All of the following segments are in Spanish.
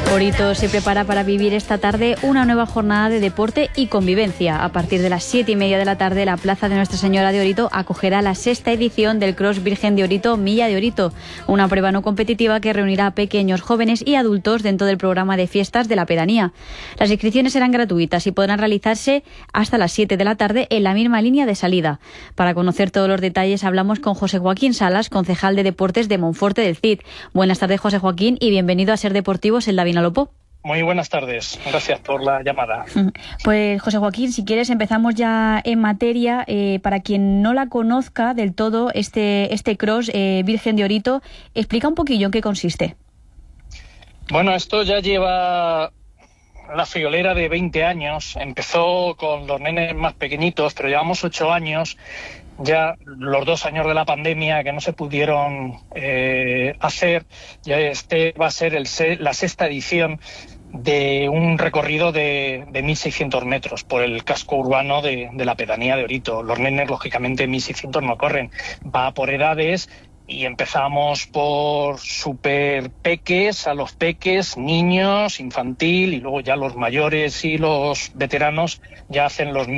Orito se prepara para vivir esta tarde una nueva jornada de deporte y convivencia. A partir de las 7:30 de la tarde, la Plaza de Nuestra Señora de Orito acogerá la 6ª edición del Cross Virgen de Orito, Milla de Orito, una prueba no competitiva que reunirá a pequeños, jóvenes y adultos dentro del programa de fiestas de la pedanía. Las inscripciones serán gratuitas y podrán realizarse hasta las 7 de la tarde en la misma línea de salida. Para conocer todos los detalles hablamos con José Joaquín Salas, concejal de Deportes de Monforte del Cid. Buenas tardes, José Joaquín, y bienvenido a Ser Deportivos en la Vinalopó. Muy buenas tardes, gracias por la llamada. Pues José Joaquín, si quieres empezamos ya en materia. Para quien no la conozca del todo, este Cross Virgen de Orito, explica un poquillo en qué consiste. Bueno, esto ya lleva la friolera de 20 años, empezó con los nenes más pequeñitos, pero llevamos 8 años, ya los 2 años de la pandemia que no se pudieron hacer, ya este va a ser la 6ª edición de un recorrido de 1.600 metros por el casco urbano de la pedanía de Orito. Los nenes, lógicamente, 1.600 no corren, va por edades. Y empezamos por super peques, a los peques, niños, infantil, y luego ya los mayores y los veteranos ya hacen los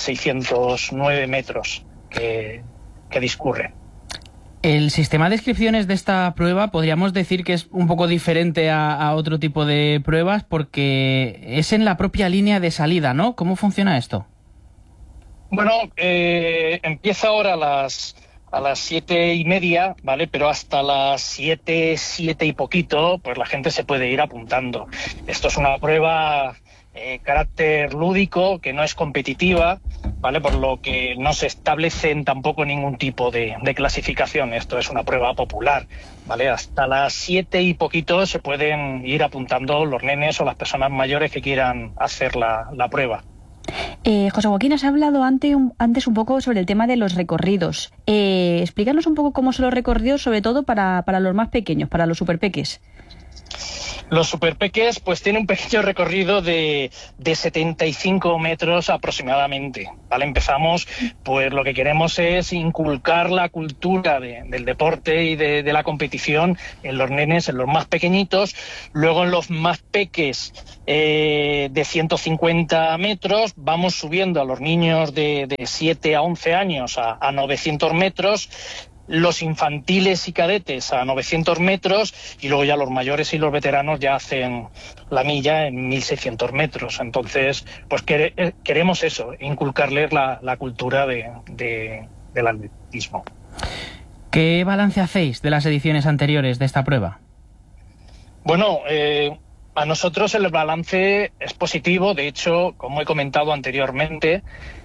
1.609 metros que discurren. El sistema de inscripciones de esta prueba podríamos decir que es un poco diferente a otro tipo de pruebas porque es en la propia línea de salida, ¿no? ¿Cómo funciona esto? Bueno, empieza ahora a las 7:30, ¿vale? Pero hasta las 7 y poquito, pues la gente se puede ir apuntando. Esto es una prueba carácter lúdico, que no es competitiva, ¿vale? Por lo que no se establecen tampoco ningún tipo de clasificación. Esto es una prueba popular, ¿vale? Hasta las 7 y poquito se pueden ir apuntando los nenes o las personas mayores que quieran hacer la prueba. José Joaquín, has hablado antes un poco sobre el tema de los recorridos. Explícanos un poco cómo son los recorridos, sobre todo para los más pequeños, para los superpeques. Los superpeques pues tienen un pequeño recorrido de 75 metros aproximadamente, ¿vale? Empezamos, pues lo que queremos es inculcar la cultura del deporte y de la competición en los nenes, en los más pequeñitos. Luego en los más peques de 150 metros vamos subiendo a los niños de 7 a 11 años a 900 metros. Los infantiles y cadetes a 900 metros y luego ya los mayores y los veteranos ya hacen la milla en 1.600 metros. Entonces, pues queremos eso, inculcarles la cultura del atletismo. ¿Qué balance hacéis de las ediciones anteriores de esta prueba? Bueno, a nosotros el balance es positivo. De hecho, como he comentado anteriormente,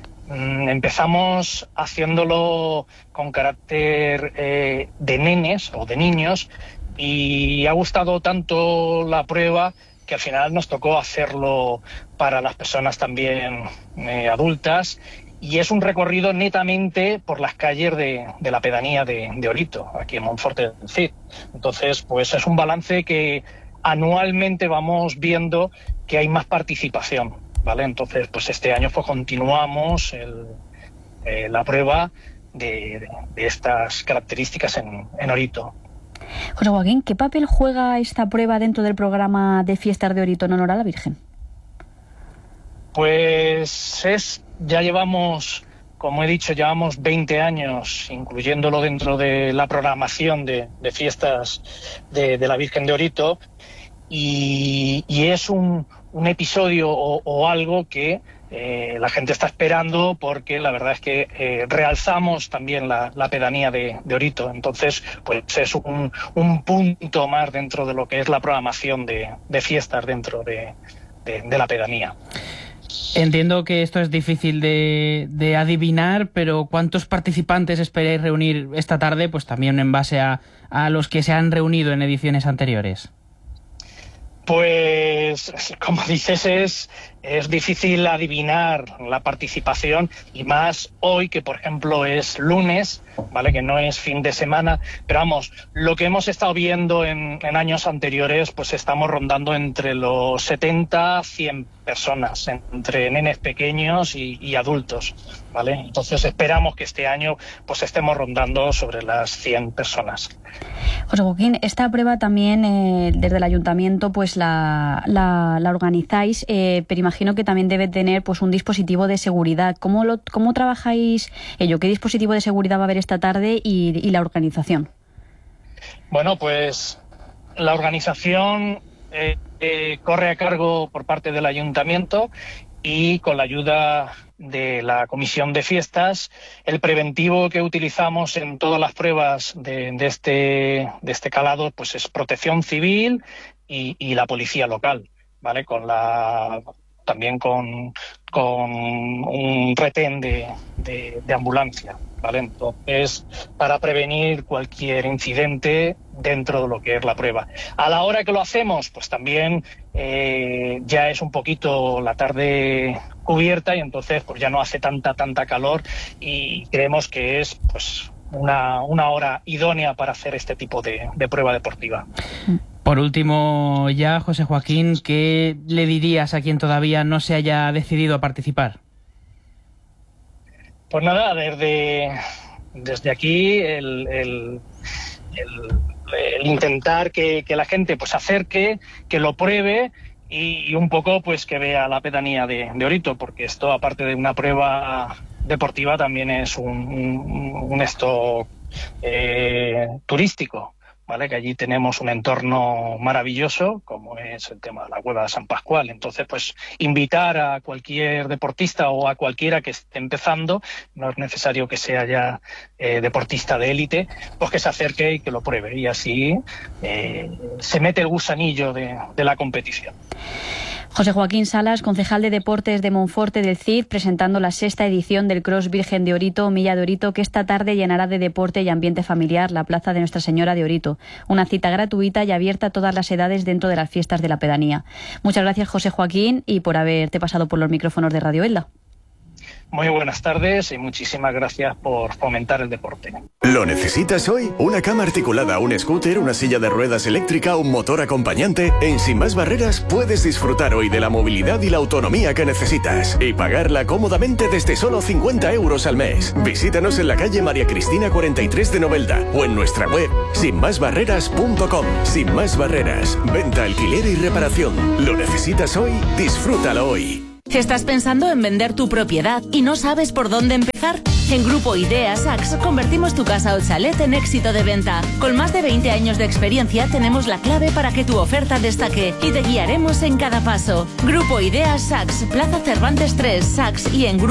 empezamos haciéndolo con carácter de nenes o de niños y ha gustado tanto la prueba que al final nos tocó hacerlo para las personas también adultas, y es un recorrido netamente por las calles de la pedanía de Orito, aquí en Monforte del Cid. Entonces, pues es un balance que anualmente vamos viendo que hay más participación, ¿vale? Entonces, pues este año pues continuamos la prueba de estas características en Orito. José Joaquín, ¿qué papel juega esta prueba dentro del programa de fiestas de Orito en honor a la Virgen? Pues ya llevamos, como he dicho, llevamos 20 años incluyéndolo dentro de la programación de fiestas de la Virgen de Orito, y es un episodio o algo que la gente está esperando, porque la verdad es que realzamos también la pedanía de Orito. Entonces, pues es un punto más dentro de lo que es la programación de fiestas dentro de la pedanía. Entiendo que esto es difícil de adivinar, pero ¿cuántos participantes esperáis reunir esta tarde? Pues también en base a los que se han reunido en ediciones anteriores. Pues, como dices, es difícil adivinar la participación, y más hoy que, por ejemplo, es lunes, ¿vale? Que no es fin de semana. Pero vamos, lo que hemos estado viendo en años anteriores, pues estamos rondando entre los 70, 100 personas, entre nenes pequeños y adultos, ¿vale? Entonces esperamos que este año pues estemos rondando sobre las 100 personas. José Joaquín, esta prueba también desde el ayuntamiento pues la organizáis, pero imagino que también debe tener pues un dispositivo de seguridad. ¿Cómo trabajáis ello? ¿Qué dispositivo de seguridad va a haber esta tarde y la organización? Bueno, pues la organización corre a cargo por parte del ayuntamiento y con la ayuda de la comisión de fiestas. El preventivo que utilizamos en todas las pruebas de este calado pues es Protección Civil y la policía local, ¿vale? También con un retén de ambulancia, ¿vale? Entonces, para prevenir cualquier incidente dentro de lo que es la prueba. A la hora que lo hacemos, pues también ya es un poquito la tarde cubierta y entonces pues ya no hace tanta calor y creemos que es pues una hora idónea para hacer este tipo de prueba deportiva. Por último, ya, José Joaquín, ¿qué le dirías a quien todavía no se haya decidido a participar? Pues nada, desde aquí el intentar que la gente pues acerque, que lo pruebe y un poco pues que vea la pedanía de Orito, porque esto, aparte de una prueba deportiva, también es un stock turístico, ¿vale? Que allí tenemos un entorno maravilloso, como es el tema de la Cueva de San Pascual. Entonces, pues invitar a cualquier deportista o a cualquiera que esté empezando, no es necesario que sea ya deportista de élite, pues que se acerque y que lo pruebe. Y así se mete el gusanillo de la competición. José Joaquín Salas, concejal de Deportes de Monforte del CID, presentando la 6ª edición del Cross Virgen de Orito, Milla de Orito, que esta tarde llenará de deporte y ambiente familiar la plaza de Nuestra Señora de Orito. Una cita gratuita y abierta a todas las edades dentro de las fiestas de la pedanía. Muchas gracias, José Joaquín, y por haberte pasado por los micrófonos de Radio Elda. Muy buenas tardes y muchísimas gracias por fomentar el deporte. ¿Lo necesitas hoy? ¿Una cama articulada, un scooter, una silla de ruedas eléctrica, un motor acompañante? En Sin Más Barreras puedes disfrutar hoy de la movilidad y la autonomía que necesitas y pagarla cómodamente desde solo 50 € al mes. Visítanos en la calle María Cristina 43 de Novelda o en nuestra web sinmasbarreras.com. Sin Más Barreras, venta, alquiler y reparación. ¿Lo necesitas hoy? Disfrútalo hoy. ¿Estás pensando en vender tu propiedad y no sabes por dónde empezar? En Grupo Ideas Sax convertimos tu casa o chalet en éxito de venta. Con más de 20 años de experiencia tenemos la clave para que tu oferta destaque y te guiaremos en cada paso. Grupo Ideas Sax, Plaza Cervantes 3, Sax y en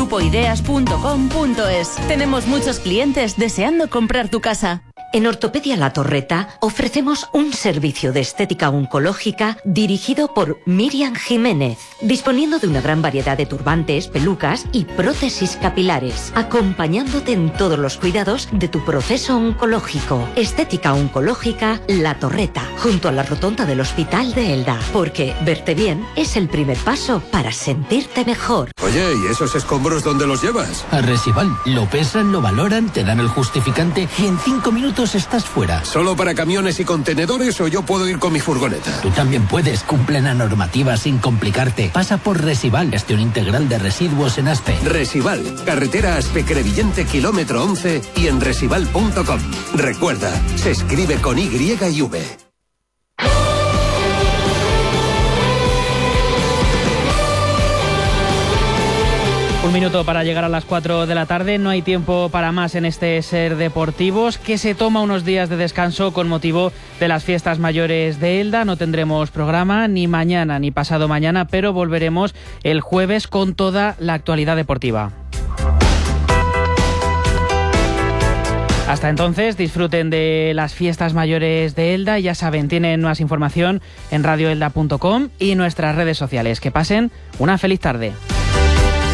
grupoideas.com.es. Tenemos muchos clientes deseando comprar tu casa. En Ortopedia La Torreta ofrecemos un servicio de estética oncológica dirigido por Miriam Jiménez, disponiendo de una gran variedad de turbantes, pelucas y prótesis capilares, acompañándote en todos los cuidados de tu proceso oncológico. Estética oncológica La Torreta, junto a la rotonda del Hospital de Elda, porque verte bien es el primer paso para sentirte mejor. Oye, ¿y esos escombros dónde los llevas? A Resival. Lo pesan, lo valoran, te dan el justificante y en 5 minutos estás fuera. ¿Solo para camiones y contenedores o yo puedo ir con mi furgoneta? Tú también puedes. Cumple la normativa sin complicarte. Pasa por Resival, gestión integral de residuos en Aspe. Resival, carretera Aspe-Crevillente, kilómetro 11 y en resival.com. Recuerda, se escribe con Y y V. Un minuto para llegar a las 4 de la tarde. No hay tiempo para más en este Ser Deportivos, que se toma unos días de descanso con motivo de las fiestas mayores de Elda. No tendremos programa ni mañana ni pasado mañana, pero volveremos el jueves con toda la actualidad deportiva. Hasta entonces, disfruten de las fiestas mayores de Elda. Ya saben, tienen más información en radioelda.com y nuestras redes sociales. Que pasen una feliz tarde.